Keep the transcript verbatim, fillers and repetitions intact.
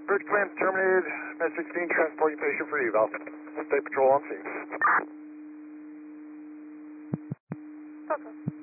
Bridge command terminated. Med sixteen transporting patient for eval. State patrol on scene. Okay.